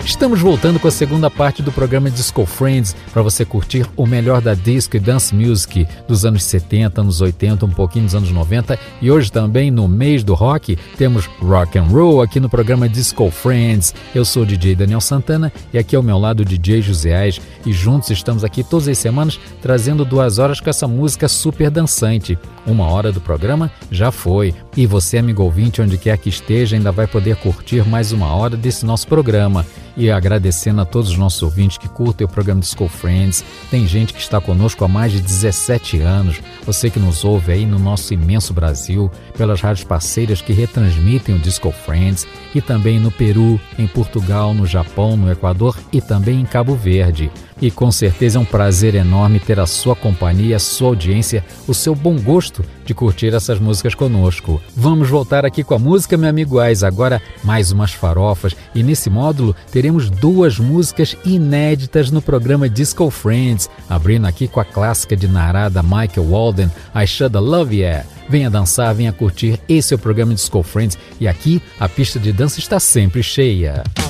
Estamos voltando com a segunda parte do programa Disco Friends para você curtir o melhor da disco e dance music dos anos 70, anos 80, um pouquinho dos anos 90 e hoje também no mês do rock temos rock and roll aqui no programa Disco Friends. Eu sou o DJ Daniel Santana e aqui ao meu lado o DJ Joséás e juntos estamos aqui todas as semanas trazendo 2 horas com essa música super dançante. 1 hora do programa já foi e você, amigo ouvinte, onde quer que esteja, ainda vai poder curtir mais 1 hora desse nosso programa. E agradecendo a todos os nossos ouvintes que curtem o programa Disco Friends. Tem gente que está conosco há mais de 17 anos. Você que nos ouve aí no nosso imenso Brasil, pelas rádios parceiras que retransmitem o Disco Friends, e também no Peru, em Portugal, no Japão, no Equador e também em Cabo Verde. E com certeza é um prazer enorme ter a sua companhia, a sua audiência, o seu bom gosto de curtir essas músicas conosco. Vamos voltar aqui com a música, meu amigo Ais, agora mais umas farofas. E nesse módulo teremos 2 músicas inéditas no programa Disco Friends, abrindo aqui com a clássica de Narada Michael Walden, I Shoulda Love Ya. Venha dançar, venha curtir, esse é o programa Disco Friends e aqui a pista de dança está sempre cheia.